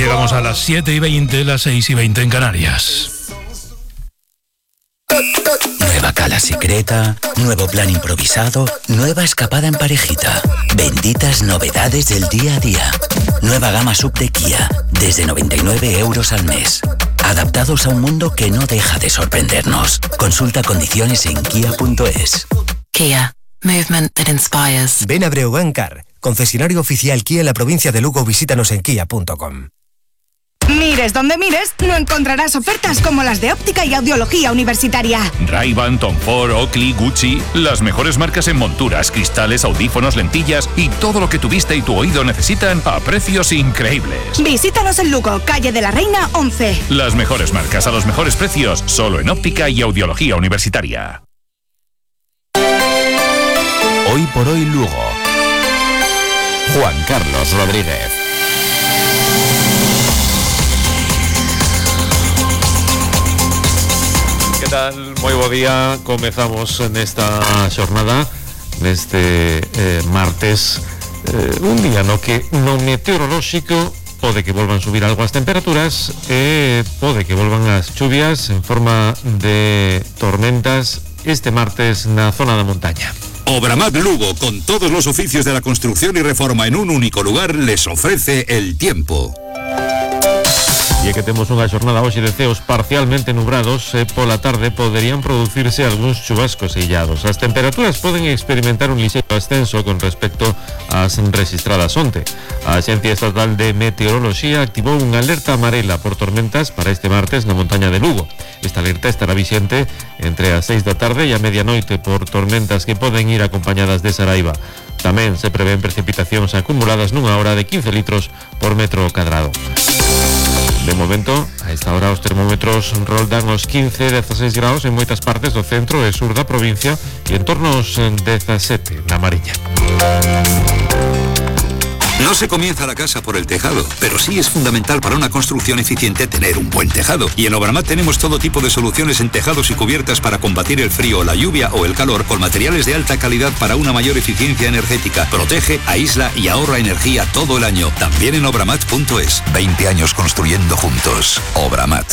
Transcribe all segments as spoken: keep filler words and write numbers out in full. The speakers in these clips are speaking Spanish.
Llegamos a las siete y veinte, las seis y veinte en Canarias. Nueva cala secreta, nuevo plan improvisado, nueva escapada en parejita. Benditas novedades del día a día. Nueva gama sub de Kia, desde noventa y nueve euros al mes. Adaptados a un mundo que no deja de sorprendernos. Consulta condiciones en kia punto es. Kia. Movement that inspires. Ven a Breogán Car, concesionario oficial Kia en la provincia de Lugo. Visítanos en kia punto com. Mires donde mires, no encontrarás ofertas como las de óptica y audiología universitaria. Ray-Ban, Tom Ford, Oakley, Gucci, las mejores marcas en monturas, cristales, audífonos, lentillas y todo lo que tu vista y tu oído necesitan a precios increíbles. Visítanos en Lugo, calle de la Reina once. Las mejores marcas a los mejores precios, solo en óptica y audiología universitaria. Hoy por hoy Lugo. Juan Carlos Rodríguez. Que tal? Moi bo día. Comezamos nesta xornada neste eh, martes, eh, un día no que no meteorolóxico pode que volvan subir algo as temperaturas e pode que volvan as chuvias en forma de tormentas este martes na zona da montaña. Obramat Lugo, con todos los oficios de la construcción y reforma en un único lugar, les ofrece el tiempo. E que temos unha xornada hoxe de ceos parcialmente nubrados e pola tarde poderían producirse algúns chubascos illados. As temperaturas poden experimentar un lixeiro ascenso con respecto ás registradas onte. A Axencia Estatal de Meteoroloxía activou unha alerta amarela por tormentas para este martes na montaña de Lugo. Esta alerta estará vixente entre as seis da tarde e a medianoite por tormentas que poden ir acompañadas de saraiva. Tamén se prevén precipitacións acumuladas nunha hora de quince litros por metro cadrado. De momento, a esta hora os termómetros roldan os quince, dezasseis graus en moitas partes do centro e sur da provincia e en torno aos dezasete na Mariña. No se comienza la casa por el tejado, pero sí es fundamental para una construcción eficiente tener un buen tejado. Y en Obramat tenemos todo tipo de soluciones en tejados y cubiertas para combatir el frío, la lluvia o el calor con materiales de alta calidad para una mayor eficiencia energética. Protege, aísla y ahorra energía todo el año. También en obramat punto es. veinte años construyendo juntos. Obramat.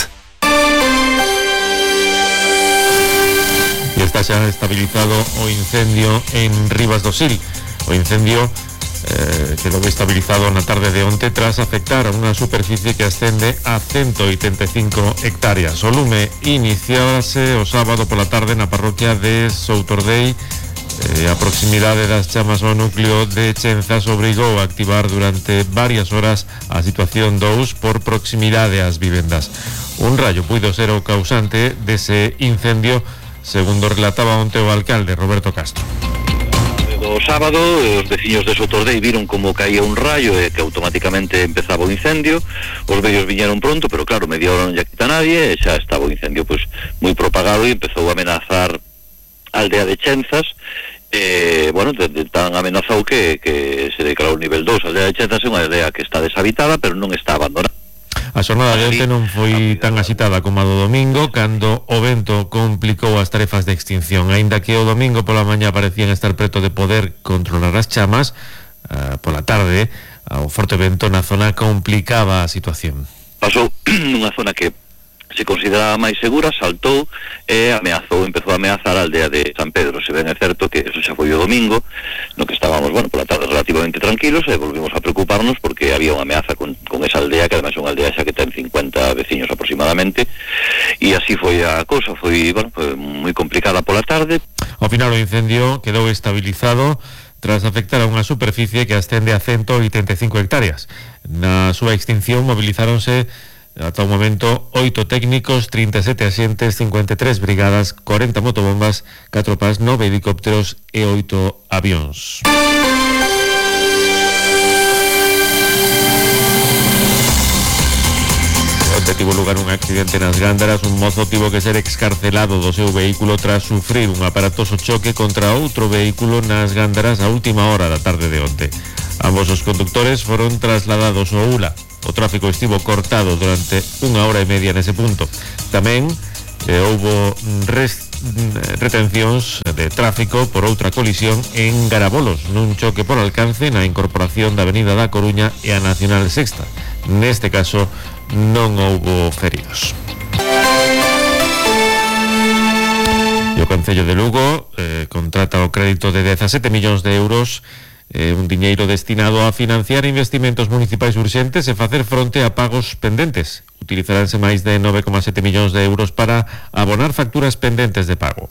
Y está xa estabilizado o incendio en Rivas do Sil. O incendio Eh, quedou estabilizado na tarde de onte tras afectar a unha superficie que ascende a ciento oitenta e cinco hectáreas. O lume iniciábase o sábado pola tarde na parroquia de Soutordei. Eh, a proximidade das chamas ao núcleo de Chenzas obrigou a activar durante varias horas a situación dous por proximidade ás vivendas. Un rayo puido ser o causante dese incendio, segundo relataba onte o alcalde Roberto Castro. O sábado os veciños de Sotordei viron como caía un rayo e que automáticamente empezaba o incendio. Os vellos viñeron pronto, pero claro, media hora non lle quita nadie e xa estaba o incendio pois moi propagado e empezou a amenazar a aldea de Chenzas. E, bueno, de, de tan amenazou que, que se declarou nivel dous. A aldea de Chenzas é unha aldea que está deshabitada, pero non está abandonada. A xornada de onte non foi tan axitada como a do domingo, cando o vento complicou as tarefas de extinción. Aínda que o domingo pola mañá parecían estar preto de poder controlar as chamas, uh, pola tarde o forte vento na zona complicaba a situación. Pasou nunha zona que se consideraba máis segura, saltou e ameazou, empezou a ameazar a aldea de San Pedro. Se ben é certo que eso xa foi o domingo, no que estábamos, bueno, pola tarde relativamente tranquilos e volvimos a preocuparnos porque había unha ameaza con, con esa aldea, que ademais é unha aldea xa que ten cincuenta veciños aproximadamente, e así foi a cousa, foi, bueno, foi moi complicada pola tarde. Ao final o incendio quedou estabilizado tras afectar a unha superficie que ascende a ciento oitenta e cinco hectáreas. Na súa extinción movilizáronse ata o momento oito técnicos, trinta e sete axentes, cincuenta e tres brigadas, corenta motobombas, catro pas, nove helicópteros e oito avións. Onte tivo lugar un accidente nas Gándaras. Un mozo tivo que ser excarcelado do seu vehículo tras sufrir un aparatoso choque contra outro vehículo nas Gándaras a última hora da tarde de onte. Ambos os conductores foron trasladados ao U L A. O tráfico estivo cortado durante unha hora e media nese punto. Tamén eh, houbo res, retencións de tráfico por outra colisión en Garabolos, nun choque por alcance na incorporación da Avenida da Coruña e a Nacional Sexta. neste caso non houbo feridos. E o Concello de Lugo eh, contrata o crédito de dezasete millóns de euros, eh, un diñeiro destinado a financiar investimentos municipais urxentes e facer fronte a pagos pendentes. Utilizaránse máis de nove coma sete millóns de euros para abonar facturas pendentes de pago.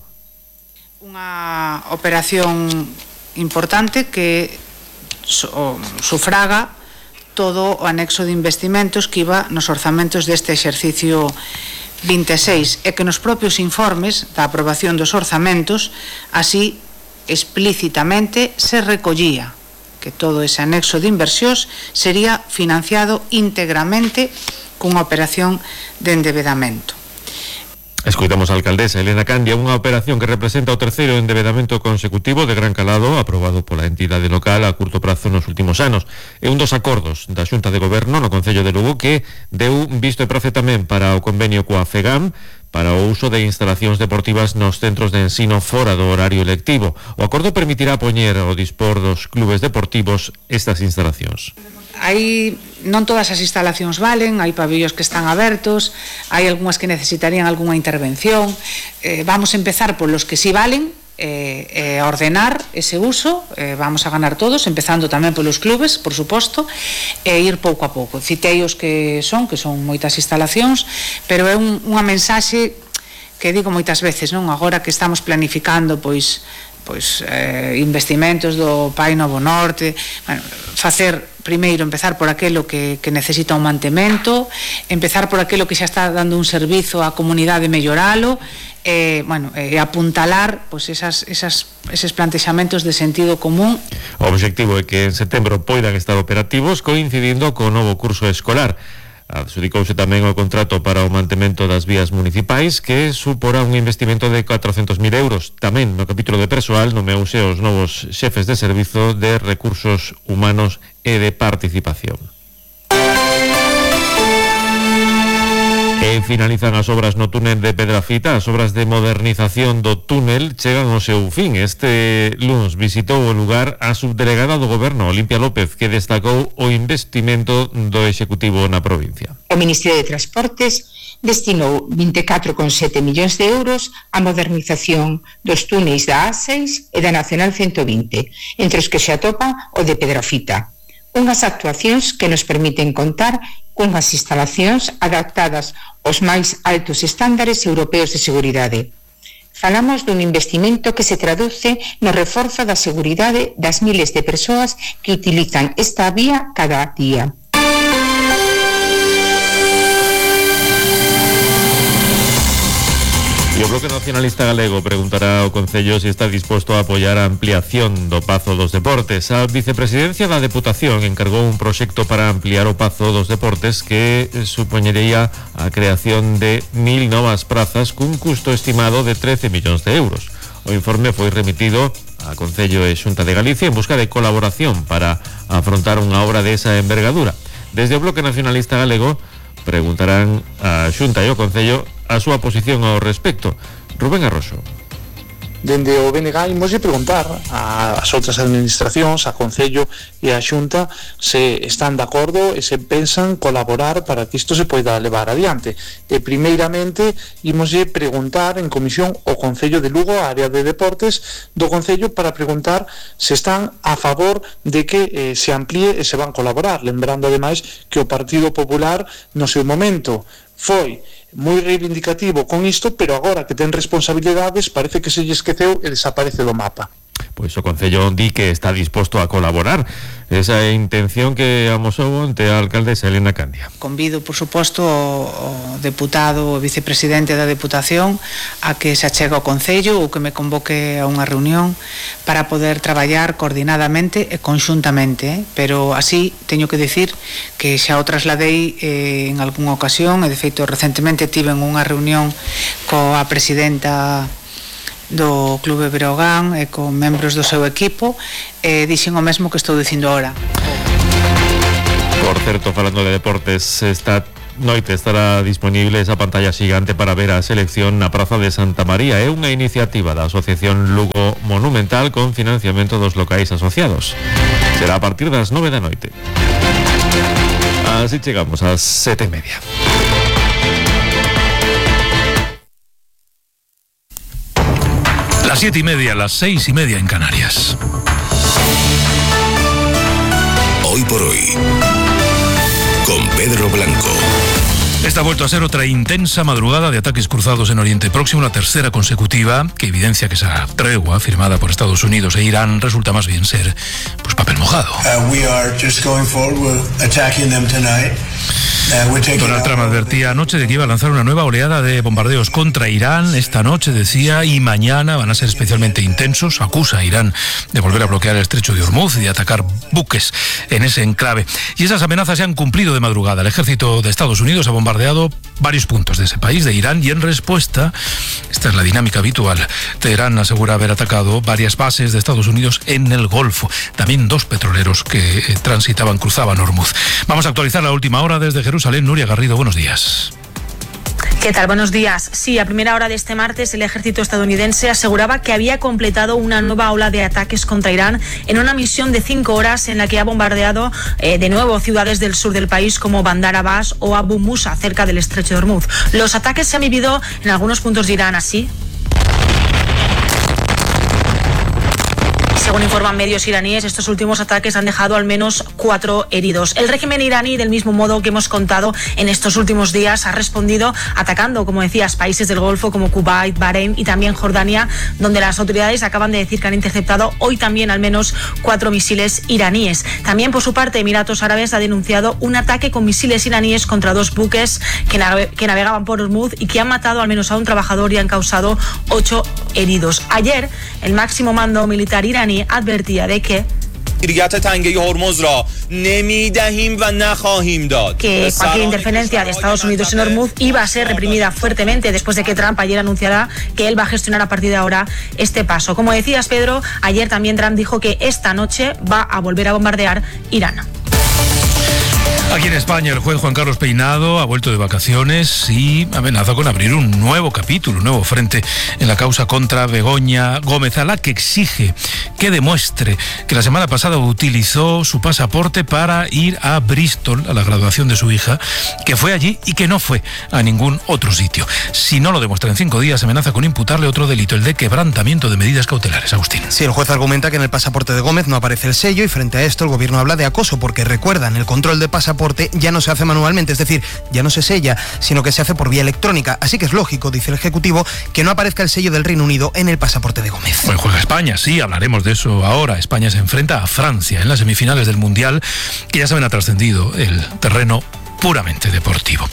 Unha operación importante que so, sufraga todo o anexo de investimentos que iba nos orzamentos deste exercicio vinte e seis e que nos propios informes da aprobación dos orzamentos así explícitamente se recollía que todo ese anexo de inversións sería financiado íntegramente cunha operación de endebedamento. Escoitamos a alcaldesa Elena Candia, unha operación que representa o terceiro endebedamento consecutivo de gran calado aprobado pola entidade local a curto prazo nos últimos anos. É un dos acordos da Xunta de Goberno no Concello de Lugo que deu visto e prace tamén para o convenio coa FEGAM para o uso de instalacións deportivas nos centros de ensino fora do horario lectivo. O acordo permitirá poñer ao dispor dos clubes deportivos estas instalacións. Hai, non todas as instalacións valen, hai pabellos que están abertos, hai algunhas que necesitarían algunha intervención. Eh, vamos a empezar por los que sí valen, eh, eh, ordenar ese uso, eh, vamos a ganar todos, empezando tamén polos clubes, por suposto, e ir pouco a pouco. Citei os que son, que son moitas instalacións, pero é un, unha mensaxe que digo moitas veces, non? Agora que estamos planificando, pois, pois eh, investimentos do Pai Novo Norte, bueno, facer primeiro, empezar por aquelo que, que necesita un mantemento, empezar por aquelo que xa está dando un servizo á comunidade, melloralo, e, bueno, e apuntalar pois, esas, esas, eses plantexamentos de sentido común. O obxectivo é que en setembro poidan estar operativos coincidindo co novo curso escolar. Adxudicouse tamén o contrato para o mantemento das vías municipais que suporá un investimento de catrocentos mil euros. Tamén no capítulo de persoal nomeouse os novos xefes de servizo de recursos humanos e de participación. E finalizan as obras no túnel de Pedrafita. As obras de modernización do túnel chegan ao seu fin. Este luns visitou o lugar a subdelegada do Goberno, Olimpia López, que destacou o investimento do Executivo na provincia. O Ministerio de Transportes destinou vinte e catro coma sete millóns de euros á modernización dos túneis da A seis e da Nacional ciento vinte, entre os que se atopa o de Pedrafita. Unhas actuacións que nos permiten contar cunhas instalacións adaptadas aos máis altos estándares europeos de seguridade. Falamos dun investimento que se traduce no reforzo da seguridade das miles de persoas que utilizan esta vía cada día. E o Bloque Nacionalista Galego preguntará ao Concello se está disposto a apoiar a ampliación do Pazo dos Deportes. A Vicepresidencia da Deputación encargou un proxecto para ampliar o Pazo dos Deportes que supoñería a creación de mil novas prazas cun custo estimado de trece millóns de euros. O informe foi remitido a Concello e Xunta de Galicia en busca de colaboración para afrontar unha obra desa envergadura. Desde o Bloque Nacionalista Galego preguntarán a Xunta e ao Concello a súa posición ao respecto. Rubén Arroxo. Dende o B N G imos preguntar ás outras administracións, a Concello e a Xunta se están de acordo e se pensan colaborar para que isto se poida levar adiante. E primeiramente imos preguntar en comisión o Concello de Lugo, a área de deportes do Concello, para preguntar se están a favor de que eh, se amplíe e se van colaborar, lembrando ademais que o Partido Popular no seu momento foi moi reivindicativo con isto, pero agora que ten responsabilidades parece que se lle esqueceu e desaparece do mapa. Pois o Concello di que está disposto a colaborar. Esa é a intención que amosou ante a alcaldesa Elena Candia. Convido, por suposto, o deputado, o vicepresidente da Deputación a que se achegue ao Concello ou que me convoque a unha reunión para poder traballar coordinadamente e conxuntamente, eh? Pero así teño que decir que xa o trasladei eh, en algunha ocasión, e de feito recentemente tive unha reunión coa presidenta do Clube Breogán e con membros do seu equipo, e dixen o mesmo que estou dicindo ahora. Por certo, falando de deportes, esta noite estará disponible esa pantalla xigante para ver a selección na Praza de Santa María. É unha iniciativa da Asociación Lugo Monumental con financiamento dos locais asociados. Será a partir das nove da noite. A Así llegamos a siete y media. Las siete y media, las seis y media en Canarias. Hoy por hoy, con Pedro Blanco. Esta ha vuelto a ser otra intensa madrugada de ataques cruzados en Oriente Próximo, la tercera consecutiva, que evidencia que esa tregua firmada por Estados Unidos e Irán resulta más bien ser pues papel mojado. Uh, we are just going forward, we're attacking them tonight. Donald Trump advertía anoche de que iba a lanzar una nueva oleada de bombardeos contra Irán. Esta noche, decía, y mañana van a ser especialmente intensos. Acusa a Irán de volver a bloquear el estrecho de Hormuz y de atacar buques en ese enclave. Y esas amenazas se han cumplido de madrugada. El ejército de Estados Unidos ha bombardeado varios puntos de ese país, de Irán, y en respuesta, esta es la dinámica habitual, Teherán asegura haber atacado varias bases de Estados Unidos en el Golfo. También dos petroleros que eh, transitaban, cruzaban Hormuz. Vamos a actualizar la última hora desde Jerusalén. Nuria Garrido, buenos días. ¿Qué tal? Buenos días. Sí, a primera hora de este martes el ejército estadounidense aseguraba que había completado una nueva ola de ataques contra Irán en una misión de cinco horas en la que ha bombardeado eh, de nuevo ciudades del sur del país como Bandar Abbas o Abu Musa, cerca del estrecho de Hormuz. Los ataques se han vivido en algunos puntos de Irán así. Según informan medios iraníes, estos últimos ataques han dejado al menos cuatro heridos. El régimen iraní, del mismo modo que hemos contado en estos últimos días, ha respondido atacando, como decías, países del Golfo como Kuwait, Bahrein y también Jordania, donde las autoridades acaban de decir que han interceptado hoy también al menos cuatro misiles iraníes. También, por su parte, Emiratos Árabes ha denunciado un ataque con misiles iraníes contra dos buques que, nave- que navegaban por Hormuz y que han matado al menos a un trabajador y han causado ocho heridos. Ayer, el máximo mando militar iraní advertía de que que cualquier interferencia de Estados Unidos en Hormuz iba a ser reprimida fuertemente después de que Trump ayer anunciara que él va a gestionar a partir de ahora este paso. Como decías, Pedro, ayer también Trump dijo que esta noche va a volver a bombardear Irán. Aquí en España, el juez Juan Carlos Peinado ha vuelto de vacaciones y amenaza con abrir un nuevo capítulo, un nuevo frente en la causa contra Begoña Gómez, a la que exige que demuestre que la semana pasada utilizó su pasaporte para ir a Bristol, a la graduación de su hija, que fue allí y que no fue a ningún otro sitio. Si no lo demuestra en cinco días, amenaza con imputarle otro delito, el de quebrantamiento de medidas cautelares. Agustín. Sí, el juez argumenta que en el pasaporte de Gómez no aparece el sello y frente a esto el gobierno habla de acoso porque, recuerdan, el control de pasaporte ya no se hace manualmente, es decir, ya no se sella, sino que se hace por vía electrónica. Así que es lógico, dice el Ejecutivo, que no aparezca el sello del Reino Unido en el pasaporte de Gómez. Pues juega España, sí, hablaremos de eso ahora. España se enfrenta a Francia en las semifinales del Mundial, que ya saben ha trascendido el terreno puramente deportivo.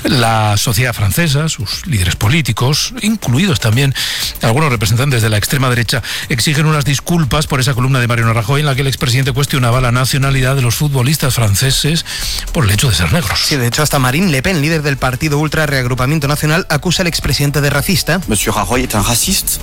La sociedad francesa, sus líderes políticos, incluidos también algunos representantes de la extrema derecha, exigen unas disculpas por esa columna de Mariano Rajoy en la que el expresidente cuestionaba la nacionalidad de los futbolistas franceses por el hecho de ser negros. Sí, de hecho hasta Marine Le Pen, líder del partido Ultra Reagrupamiento Nacional, acusa al expresidente de racista. Monsieur Rajoy es un racista.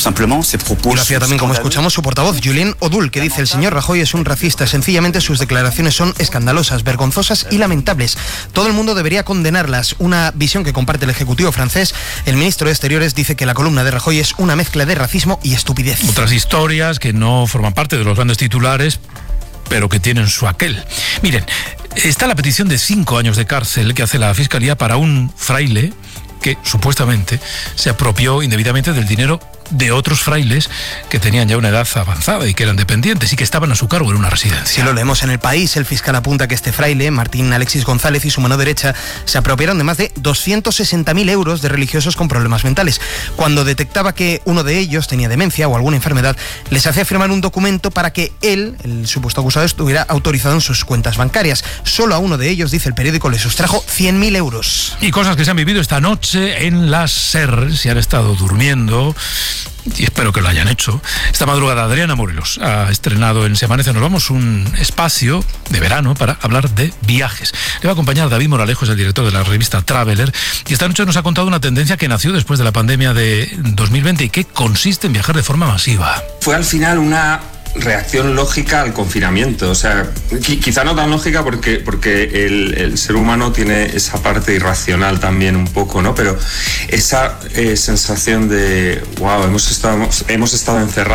Y lo hacía también, como escuchamos, su portavoz, Julien Odul, que dice: el señor Rajoy es un racista. Sencillamente sus declaraciones son escandalosas, vergonzosas y lamentables. Todo el mundo debería condenarlas. Una visión que comparte el Ejecutivo francés. El ministro de Exteriores dice que la columna de Rajoy es una mezcla de racismo y estupidez. Otras historias que no forman parte de los grandes titulares, pero que tienen su aquel. Miren, está la petición de cinco años de cárcel que hace la Fiscalía para un fraile que supuestamente se apropió indebidamente del dinero de otros frailes que tenían ya una edad avanzada y que eran dependientes y que estaban a su cargo en una residencia. Si lo leemos en El País, el fiscal apunta que este fraile, Martín Alexis González, y su mano derecha se apropiaron de más de doscientos sesenta mil euros de religiosos con problemas mentales. Cuando detectaba que uno de ellos tenía demencia o alguna enfermedad, les hacía firmar un documento para que él, el supuesto acusado, estuviera autorizado en sus cuentas bancarias. Solo a uno de ellos, dice el periódico, le sustrajo cien mil euros. Y cosas que se han vivido esta noche en la SER, si han estado durmiendo, y espero que lo hayan hecho. Esta madrugada Adriana Morelos ha estrenado en Se Amanece Nos Vamos un espacio de verano para hablar de viajes. Le va a acompañar David Moralejo, es el director de la revista Traveler, y esta noche nos ha contado una tendencia que nació después de la pandemia de dos mil veinte y que consiste en viajar de forma masiva. Fue al final una reacción lógica al confinamiento, o sea, quizá no tan lógica porque, porque el, el ser humano tiene esa parte irracional también un poco, ¿no? Pero esa eh, sensación de, wow, hemos estado, hemos estado encerrados